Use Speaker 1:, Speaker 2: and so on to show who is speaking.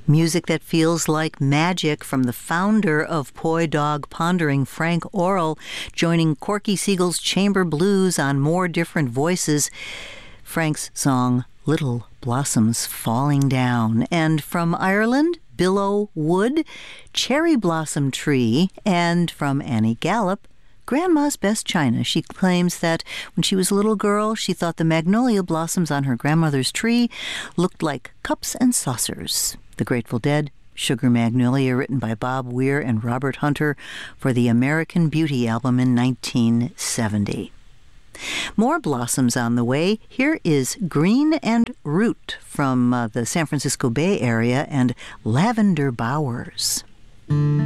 Speaker 1: Music that feels like magic from the founder of Poi Dog Pondering, Frank Orrell, joining Corky Siegel's Chamber Blues on More Different Voices. Frank's song, Little Blossoms Falling Down. And from Ireland, Billow Wood, Cherry Blossom Tree. And from Annie Gallup, Grandma's Best China. She claims that when she was a little girl, she thought the magnolia blossoms on her grandmother's tree looked like cups and saucers. The Grateful Dead, Sugar Magnolia, written by Bob Weir and Robert Hunter for the American Beauty album in 1970. More blossoms on the way. Here is Green and Root from the San Francisco Bay Area and Lavender Bowers.